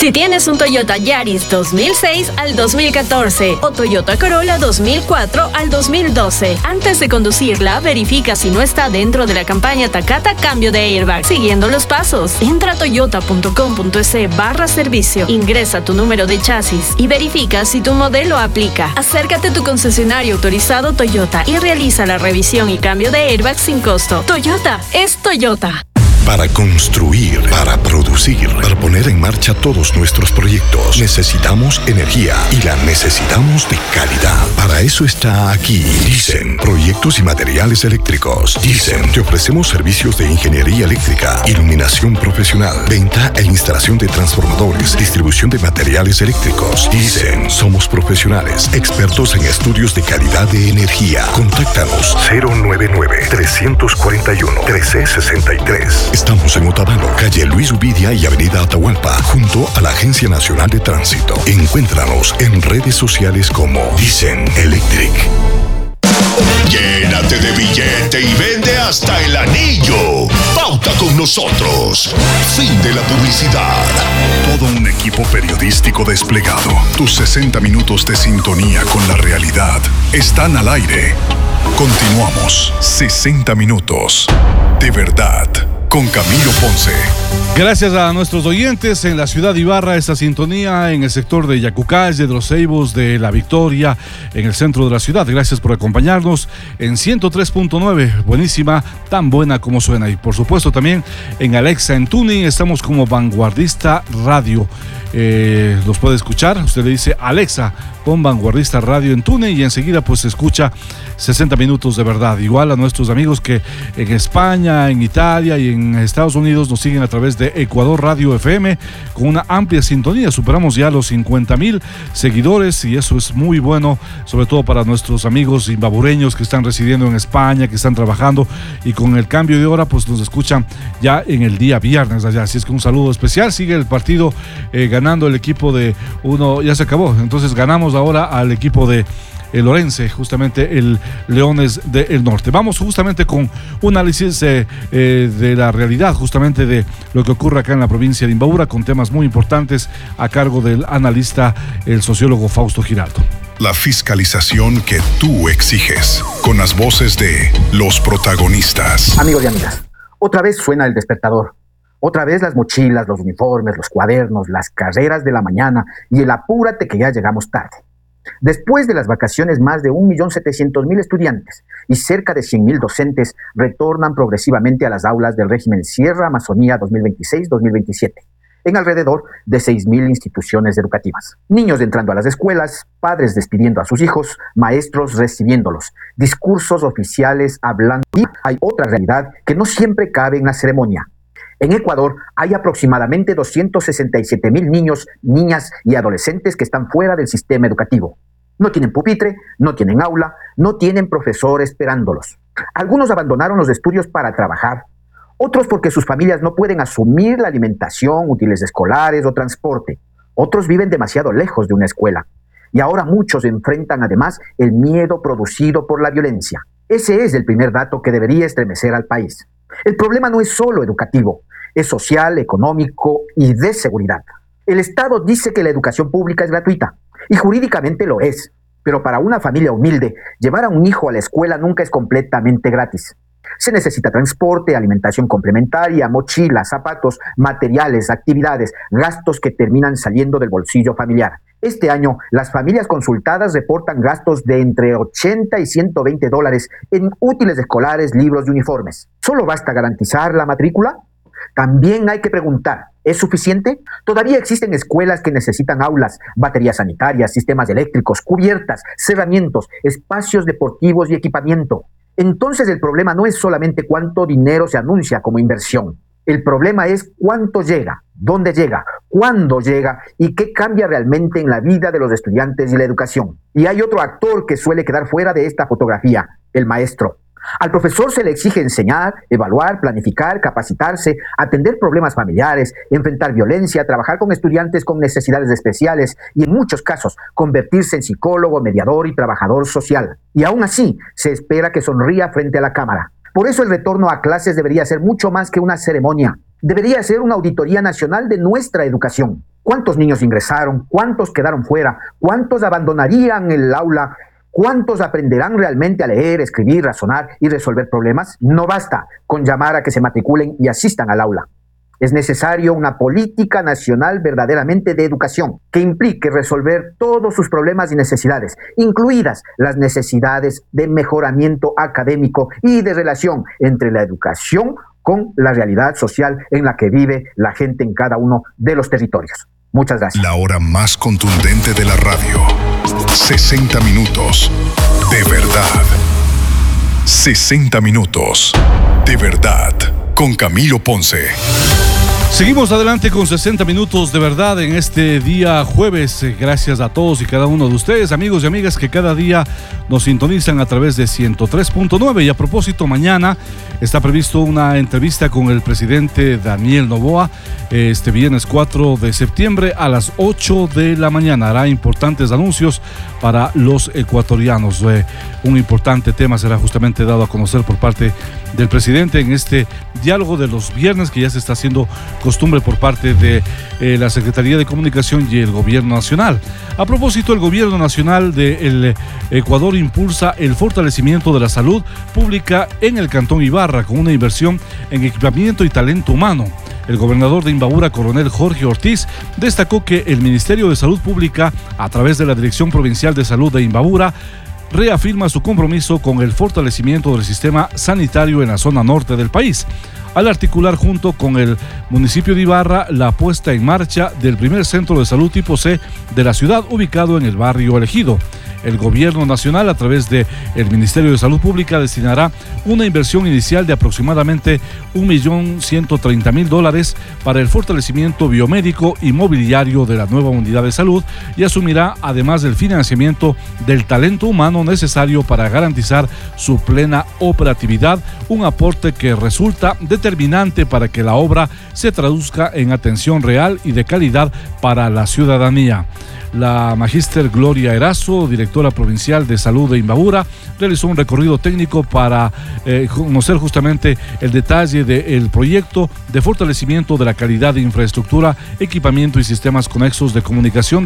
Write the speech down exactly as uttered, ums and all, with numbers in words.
Si tienes un Toyota Yaris dos mil seis al dos mil catorce o Toyota Corolla dos mil cuatro al dos mil doce, antes de conducirla, verifica si no está dentro de la campaña Takata Cambio de Airbag. Siguiendo los pasos, entra a toyota punto com punto es barra servicio, ingresa tu número de chasis y verifica si tu modelo aplica. Acércate a tu concesionario autorizado Toyota y realiza la revisión y cambio de airbag sin costo. Toyota es Toyota. Para construir, para producir, para poner en marcha todos nuestros proyectos, necesitamos energía y la necesitamos de calidad. Para eso está aquí Dicen Proyectos y Materiales Eléctricos. Dicen, te ofrecemos servicios de ingeniería eléctrica, iluminación profesional, venta e instalación de transformadores, distribución de materiales eléctricos. Dicen, somos profesionales, expertos en estudios de calidad de energía. Contáctanos cero nueve nueve, tres cuatro uno, uno tres seis tres. Estamos en Otavalo, calle Luis Ubidia y avenida Atahualpa, junto a la Agencia Nacional de Tránsito. Encuéntranos en redes sociales como Dicen Electric. Llénate de billete y vende hasta el anillo. Pauta con nosotros. Fin de la publicidad. Todo un equipo periodístico desplegado. Tus sesenta minutos de sintonía con la realidad están al aire. Continuamos. sesenta minutos de verdad. Con Camilo Ponce. Gracias a nuestros oyentes en la ciudad de Ibarra, esta sintonía en el sector de Yacucay, de los Ceibos, de La Victoria, en el centro de la ciudad. Gracias por acompañarnos en ciento tres punto nueve, buenísima, tan buena como suena. Y por supuesto también en Alexa, en Tuning, estamos como Vanguardista Radio. Eh, los puede escuchar, usted le dice Alexa, pon Vanguardista Radio en Tuning y enseguida pues se escucha sesenta minutos de verdad. Igual a nuestros amigos que en España, en Italia y en Estados Unidos nos siguen a través de Ecuador Radio F M con una amplia sintonía. Superamos ya los cincuenta mil seguidores y eso es muy bueno, sobre todo para nuestros amigos imbabureños que están residiendo en España, que están trabajando y con el cambio de hora pues nos escuchan ya en el día viernes allá. Así es que un saludo especial. Sigue el partido eh, ganando el equipo de uno, ya se acabó, entonces ganamos ahora al equipo de el Orense, justamente el Leones del Norte. Vamos justamente con un análisis eh, eh, de la realidad, justamente de lo que ocurre acá en la provincia de Imbabura, con temas muy importantes a cargo del analista, el sociólogo Fausto Giraldo. La fiscalización que tú exiges, con las voces de los protagonistas. Amigos y amigas, otra vez suena el despertador. Otra vez las mochilas, los uniformes, los cuadernos, las carreras de la mañana y el apúrate que ya llegamos tarde. Después de las vacaciones, más de un millón setecientos mil estudiantes y cerca de cien mil docentes retornan progresivamente a las aulas del régimen Sierra Amazonía dos mil veintiséis dos mil veintisiete, en alrededor de seis mil instituciones educativas. Niños entrando a las escuelas, padres despidiendo a sus hijos, maestros recibiéndolos, discursos oficiales hablando. Y hay otra realidad que no siempre cabe en la ceremonia. En Ecuador hay aproximadamente doscientos sesenta y siete mil niños, niñas y adolescentes que están fuera del sistema educativo. No tienen pupitre, no tienen aula, no tienen profesor esperándolos. Algunos abandonaron los estudios para trabajar, otros porque sus familias no pueden asumir la alimentación, útiles escolares o transporte. Otros viven demasiado lejos de una escuela. Y ahora muchos enfrentan además el miedo producido por la violencia. Ese es el primer dato que debería estremecer al país. El problema no es solo educativo, es social, económico y de seguridad. El Estado dice que la educación pública es gratuita, y jurídicamente lo es, pero para una familia humilde, llevar a un hijo a la escuela nunca es completamente gratis. Se necesita transporte, alimentación complementaria, mochilas, zapatos, materiales, actividades, gastos que terminan saliendo del bolsillo familiar. Este año, las familias consultadas reportan gastos de entre ochenta y ciento veinte dólares en útiles escolares, libros y uniformes. ¿Solo basta garantizar la matrícula? También hay que preguntar, ¿es suficiente? Todavía existen escuelas que necesitan aulas, baterías sanitarias, sistemas eléctricos, cubiertas, cerramientos, espacios deportivos y equipamiento. Entonces el problema no es solamente cuánto dinero se anuncia como inversión. El problema es cuánto llega, dónde llega, cuándo llega y qué cambia realmente en la vida de los estudiantes y la educación. Y hay otro actor que suele quedar fuera de esta fotografía, el maestro. Al profesor se le exige enseñar, evaluar, planificar, capacitarse, atender problemas familiares, enfrentar violencia, trabajar con estudiantes con necesidades especiales y en muchos casos convertirse en psicólogo, mediador y trabajador social. Y aún así se espera que sonría frente a la cámara. Por eso el retorno a clases debería ser mucho más que una ceremonia. Debería ser una auditoría nacional de nuestra educación. ¿Cuántos niños ingresaron? ¿Cuántos quedaron fuera? ¿Cuántos abandonarían el aula? ¿Cuántos aprenderán realmente a leer, escribir, razonar y resolver problemas? No basta con llamar a que se matriculen y asistan al aula. Es necesario una política nacional verdaderamente de educación que implique resolver todos sus problemas y necesidades, incluidas las necesidades de mejoramiento académico y de relación entre la educación con la realidad social en la que vive la gente en cada uno de los territorios. Muchas gracias. La hora más contundente de la radio. sesenta minutos de verdad. sesenta minutos de verdad. Con Camilo Ponce. Seguimos adelante con sesenta minutos de verdad en este día jueves. Gracias a todos y cada uno de ustedes, amigos y amigas que cada día nos sintonizan a través de ciento tres punto nueve. Y a propósito, mañana está previsto una entrevista con el presidente Daniel Noboa este viernes cuatro de septiembre a las ocho de la mañana. Hará importantes anuncios para los ecuatorianos. Eh, un importante tema será justamente dado a conocer por parte del presidente en este diálogo de los viernes que ya se está haciendo costumbre por parte de eh, la Secretaría de Comunicación y el Gobierno Nacional. A propósito, el Gobierno Nacional de Ecuador impulsa el fortalecimiento de la salud pública en el Cantón Ibarra con una inversión en equipamiento y talento humano. El gobernador de Imbabura, coronel Jorge Ortiz, destacó que el Ministerio de Salud Pública, a través de la Dirección Provincial de Salud de Imbabura, reafirma su compromiso con el fortalecimiento del sistema sanitario en la zona norte del país, al articular junto con el municipio de Ibarra la puesta en marcha del primer centro de salud tipo C de la ciudad, ubicado en el barrio Elegido. El gobierno nacional, a través del Ministerio de Salud Pública, destinará una inversión inicial de aproximadamente un millón ciento treinta mil dólares para el fortalecimiento biomédico y mobiliario de la nueva unidad de salud y asumirá además el financiamiento del talento humano necesario para garantizar su plena operatividad, un aporte que resulta determinante para que la obra se traduzca en atención real y de calidad para la ciudadanía. La magíster Gloria Erazo, directora provincial de salud de Imbabura, realizó un recorrido técnico para eh, conocer justamente el detalle del proyecto de fortalecimiento de la calidad de infraestructura, equipamiento y sistemas conexos de comunicación